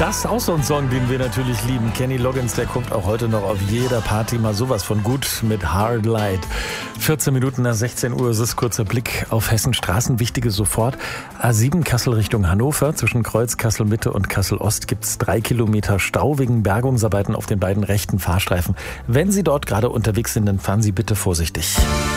Das ist auch so ein Song, den wir natürlich lieben. Kenny Loggins, der kommt auch heute noch auf jeder Party mal sowas von gut mit Hard Light. 14 Minuten nach 16 Uhr ist es, kurzer Blick auf Hessen Straßen. Wichtiges sofort. A7 Kassel Richtung Hannover. Zwischen Kreuz Kassel Mitte und Kassel Ost gibt es 3 Kilometer Stau wegen Bergungsarbeiten auf den beiden rechten Fahrstreifen. Wenn Sie dort gerade unterwegs sind, dann fahren Sie bitte vorsichtig.